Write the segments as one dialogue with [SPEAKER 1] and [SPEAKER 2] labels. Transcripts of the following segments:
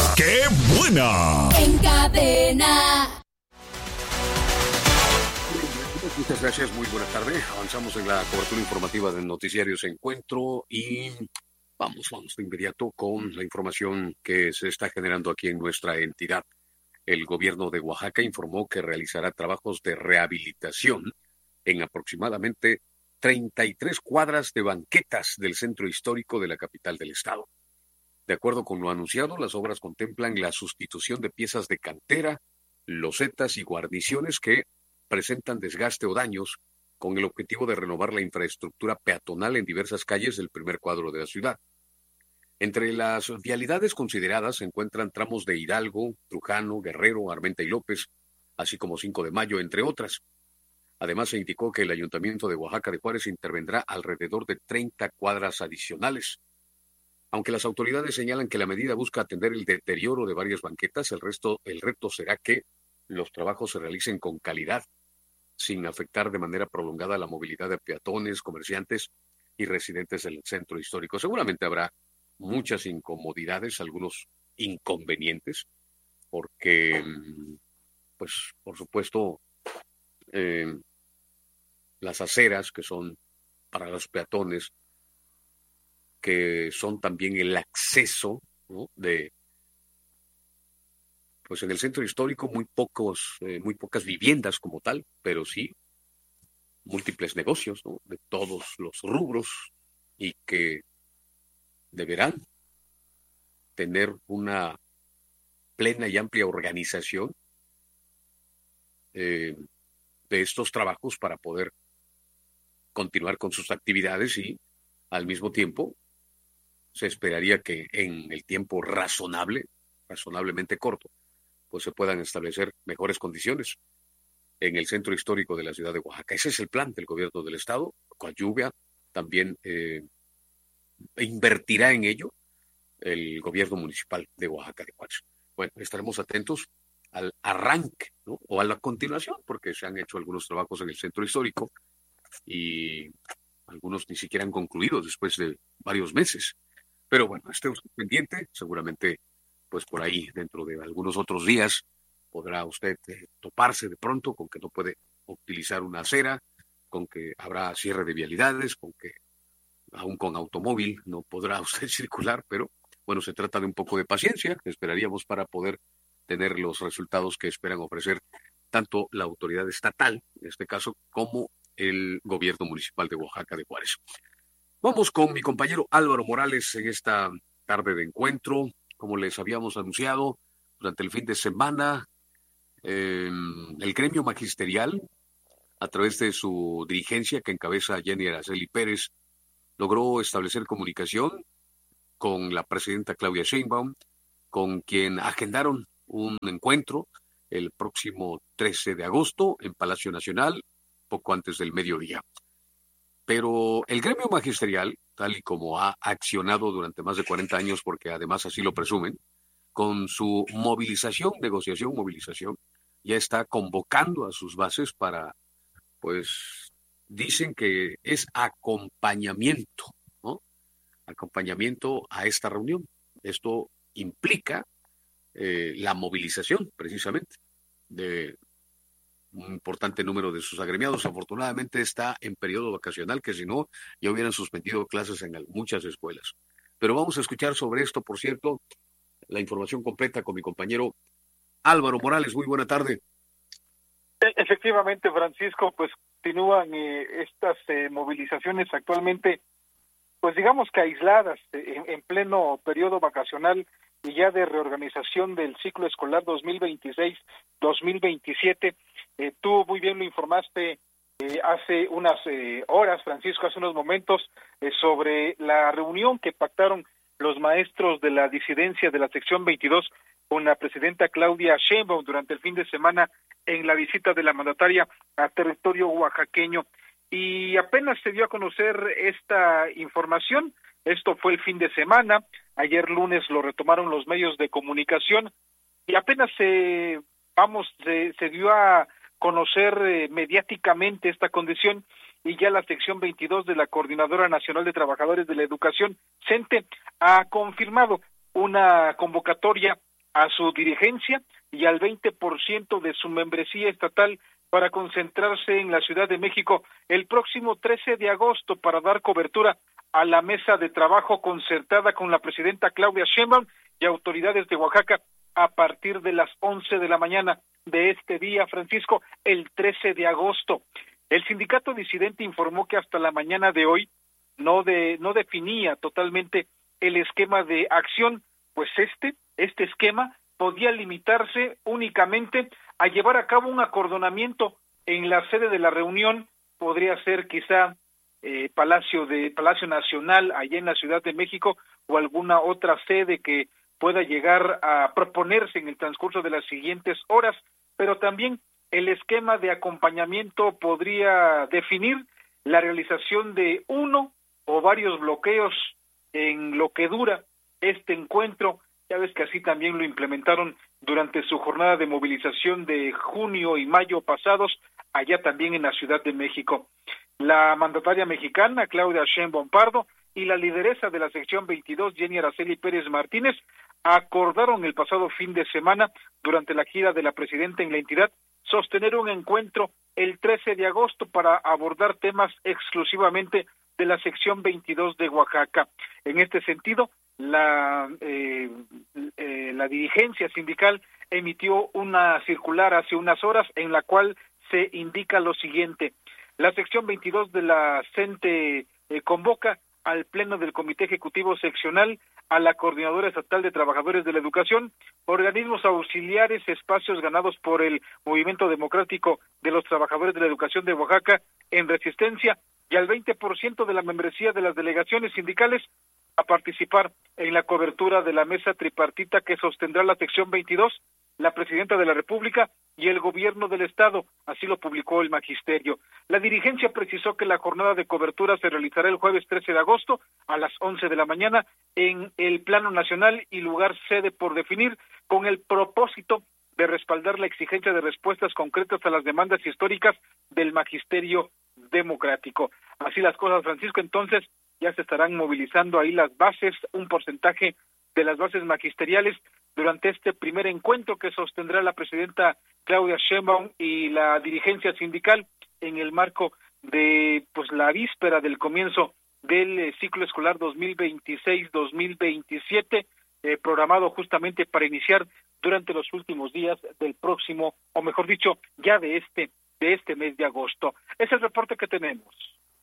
[SPEAKER 1] ¡Qué buena!
[SPEAKER 2] En cadena.
[SPEAKER 3] Muchas gracias, muy buena tarde. Avanzamos en la cobertura informativa del noticiario Encuentro y vamos de inmediato con la información que se está generando aquí en nuestra entidad. El gobierno de Oaxaca informó que realizará trabajos de rehabilitación en aproximadamente 33 cuadras de banquetas del centro histórico de la capital del estado. De acuerdo con lo anunciado, las obras contemplan la sustitución de piezas de cantera, losetas y guarniciones que presentan desgaste o daños, con el objetivo de renovar la infraestructura peatonal en diversas calles del primer cuadro de la ciudad. Entre las vialidades consideradas se encuentran tramos de Hidalgo, Trujano, Guerrero, Armenta y López, así como 5 de Mayo, entre otras. Además, se indicó que el Ayuntamiento de Oaxaca de Juárez intervendrá alrededor de 30 cuadras adicionales. Aunque las autoridades señalan que la medida busca atender el deterioro de varias banquetas, el reto será que los trabajos se realicen con calidad, sin afectar de manera prolongada la movilidad de peatones, comerciantes y residentes del centro histórico. Seguramente habrá muchas incomodidades, algunos inconvenientes, porque, pues, por supuesto, las aceras que son para los peatones, que son también el acceso, ¿no? Pues en el centro histórico muy pocas viviendas como tal, pero sí múltiples negocios, ¿no? De todos los rubros y que deberán tener una plena y amplia organización de estos trabajos para poder continuar con sus actividades y al mismo tiempo se esperaría que en el tiempo razonablemente corto, pues se puedan establecer mejores condiciones en el centro histórico de la ciudad de Oaxaca. Ese es el plan del gobierno del estado. Con lluvia también invertirá en ello el gobierno municipal de Oaxaca de Juárez. Bueno, estaremos atentos al arranque, ¿no? O a la continuación, porque se han hecho algunos trabajos en el centro histórico y algunos ni siquiera han concluido después de varios meses. Pero bueno, esté usted pendiente, seguramente pues por ahí dentro de algunos otros días podrá usted toparse de pronto con que no puede utilizar una acera, con que habrá cierre de vialidades, con que aún con automóvil no podrá usted circular, pero bueno, se trata de un poco de paciencia, esperaríamos para poder tener los resultados que esperan ofrecer tanto la autoridad estatal, en este caso, como el gobierno municipal de Oaxaca de Juárez. Vamos con mi compañero Álvaro Morales en esta tarde de encuentro. Como les habíamos anunciado, durante el fin de semana, el gremio magisterial, a través de su dirigencia que encabeza Jenny Araceli Pérez, logró establecer comunicación con la presidenta Claudia Sheinbaum, con quien agendaron un encuentro el próximo 13 de agosto en Palacio Nacional, poco antes del mediodía. Pero el gremio magisterial, tal y como ha accionado durante más de 40 años, porque además así lo presumen, con su negociación, ya está convocando a sus bases para, pues, dicen que es acompañamiento, ¿no? Acompañamiento a esta reunión. Esto implica la movilización, precisamente, de un importante número de sus agremiados. Afortunadamente está en periodo vacacional, que si no, ya hubieran suspendido clases en muchas escuelas. Pero vamos a escuchar sobre esto, por cierto, la información completa con mi compañero Álvaro Morales. Muy buena tarde.
[SPEAKER 4] Efectivamente, Francisco, pues continúan estas movilizaciones actualmente, pues digamos que aisladas, en pleno periodo vacacional y ya de reorganización del ciclo escolar 2026-2027. Tú muy bien lo informaste hace unas horas, Francisco, hace unos momentos, sobre la reunión que pactaron los maestros de la disidencia de la sección 22 con la presidenta Claudia Sheinbaum durante el fin de semana en la visita de la mandataria a territorio oaxaqueño. Y apenas se dio a conocer esta información. Esto fue el fin de semana. Ayer lunes lo retomaron los medios de comunicación y apenas se dio a conocer mediáticamente esta condición, y ya la sección 22 de la Coordinadora Nacional de Trabajadores de la Educación, CENTE, ha confirmado una convocatoria a su dirigencia y al 20% de su membresía estatal para concentrarse en la Ciudad de México el próximo 13 de agosto para dar cobertura a la mesa de trabajo concertada con la presidenta Claudia Sheinbaum y autoridades de Oaxaca a partir de las 11 de la mañana de este día, Francisco, el 13 de agosto. El sindicato disidente informó que hasta la mañana de hoy no definía totalmente el esquema de acción, pues este esquema podía limitarse únicamente a llevar a cabo un acordonamiento en la sede de la reunión, podría ser quizá Palacio Nacional allá en la Ciudad de México o alguna otra sede que pueda llegar a proponerse en el transcurso de las siguientes horas, pero también el esquema de acompañamiento podría definir la realización de uno o varios bloqueos en lo que dura este encuentro. Ya ves que así también lo implementaron durante su jornada de movilización de junio y mayo pasados, allá también en la Ciudad de México. La mandataria mexicana, Claudia Sheinbaum Pardo, y la lideresa de la sección 22, Jenny Araceli Pérez Martínez, acordaron el pasado fin de semana, durante la gira de la presidenta en la entidad, sostener un encuentro el 13 de agosto para abordar temas exclusivamente de la sección 22 de Oaxaca. En este sentido, la dirigencia sindical emitió una circular hace unas horas en la cual se indica lo siguiente: la sección 22 de la CENTE convoca al Pleno del Comité Ejecutivo Seccional, a la Coordinadora Estatal de Trabajadores de la Educación, organismos auxiliares, espacios ganados por el Movimiento Democrático de los Trabajadores de la Educación de Oaxaca en resistencia, y al 20% de la membresía de las delegaciones sindicales a participar en la cobertura de la mesa tripartita que sostendrá la sección 22, la Presidenta de la República y el Gobierno del Estado, así lo publicó el Magisterio. La dirigencia precisó que la jornada de cobertura se realizará el jueves 13 de agosto a las 11 de la mañana en el plano nacional y lugar sede por definir, con el propósito de respaldar la exigencia de respuestas concretas a las demandas históricas del Magisterio Democrático. Así las cosas, Francisco. Entonces ya se estarán movilizando ahí las bases, un porcentaje de las bases magisteriales durante este primer encuentro que sostendrá la presidenta Claudia Sheinbaum y la dirigencia sindical en el marco de la víspera del comienzo del ciclo escolar 2026-2027, programado justamente para iniciar durante los últimos días del próximo, o mejor dicho, ya de este mes de agosto. Es el reporte que tenemos.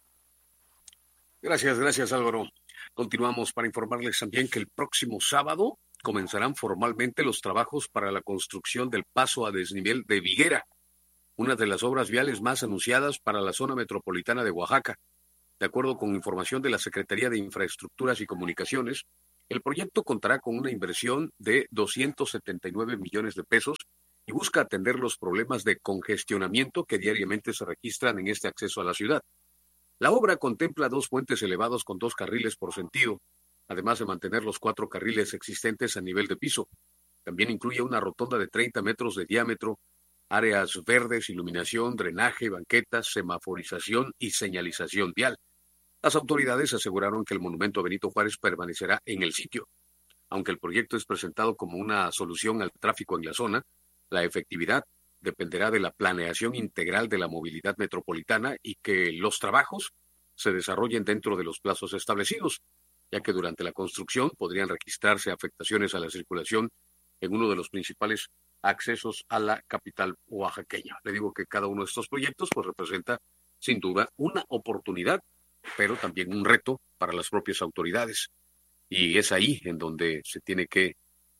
[SPEAKER 3] Gracias Álvaro. Continuamos para informarles también que el próximo sábado comenzarán formalmente los trabajos para la construcción del paso a desnivel de Viguera, una de las obras viales más anunciadas para la zona metropolitana de Oaxaca. De acuerdo con información de la Secretaría de Infraestructuras y Comunicaciones, el proyecto contará con una inversión de 279 millones de pesos y busca atender los problemas de congestionamiento que diariamente se registran en este acceso a la ciudad. La obra contempla 2 puentes elevados con 2 carriles por sentido, además de mantener los 4 carriles existentes a nivel de piso. También incluye una rotonda de 30 metros de diámetro, áreas verdes, iluminación, drenaje, banquetas, semaforización y señalización vial. Las autoridades aseguraron que el monumento a Benito Juárez permanecerá en el sitio. Aunque el proyecto es presentado como una solución al tráfico en la zona, la efectividad dependerá de la planeación integral de la movilidad metropolitana y que los trabajos se desarrollen dentro de los plazos establecidos, ya que durante la construcción podrían registrarse afectaciones a la circulación en uno de los principales accesos a la capital oaxaqueña. Le digo que cada uno de estos proyectos representa sin duda una oportunidad, pero también un reto para las propias autoridades. Y es ahí en donde se tiene que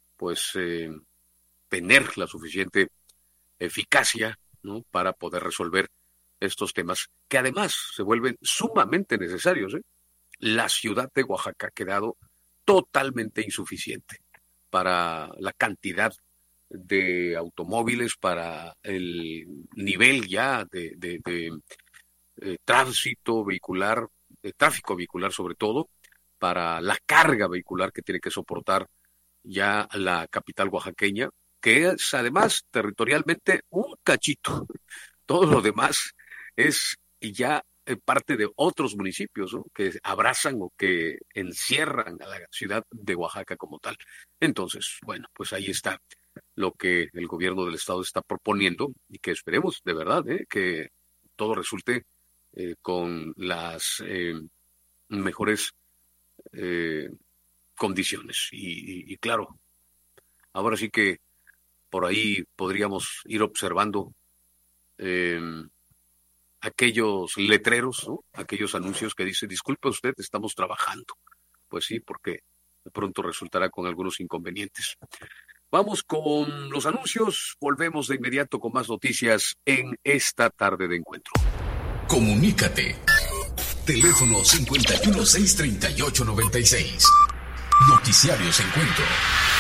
[SPEAKER 3] tener la suficiente eficacia, ¿no?, para poder resolver estos temas que además se vuelven sumamente necesarios. La ciudad de Oaxaca ha quedado totalmente insuficiente para la cantidad de automóviles, para el nivel ya de tránsito vehicular, de tráfico vehicular sobre todo, para la carga vehicular que tiene que soportar ya la capital oaxaqueña, que es además territorialmente un cachito. Todo lo demás es ya parte de otros municipios, ¿no?, que abrazan o que encierran a la ciudad de Oaxaca como tal. Entonces, bueno, pues ahí está lo que el gobierno del estado está proponiendo y que esperemos de verdad que todo resulte con las mejores condiciones. Y claro, ahora sí que por ahí podríamos ir observando aquellos letreros, ¿no?, aquellos anuncios que dicen, disculpe usted, estamos trabajando. Pues sí, porque de pronto resultará con algunos inconvenientes. Vamos con los anuncios, volvemos de inmediato con más noticias en esta tarde de encuentro.
[SPEAKER 1] Comunícate. Teléfono 5163896. Noticiarios Encuentro.